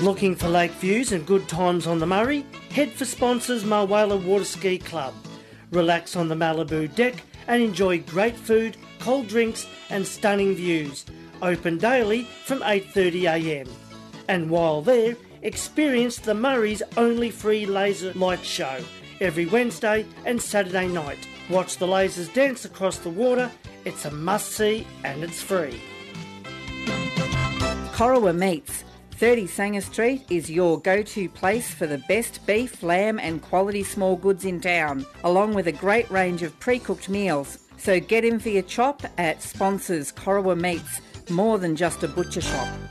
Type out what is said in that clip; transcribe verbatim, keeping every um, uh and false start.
Looking for lake views and good times on the Murray? Head for sponsors Mulwala Water Ski Club. Relax on the Malibu deck and enjoy great food, cold drinks and stunning views. Open daily from eight thirty a m. And while there, experience the Murray's only free laser light show every Wednesday and Saturday night. Watch the lasers dance across the water. It's a must-see and it's free. Corowa Meats. thirty Sanger Street is your go-to place for the best beef, lamb and quality small goods in town, along with a great range of pre-cooked meals. So get in for your chop at sponsors Corowa Meats, more than just a butcher shop.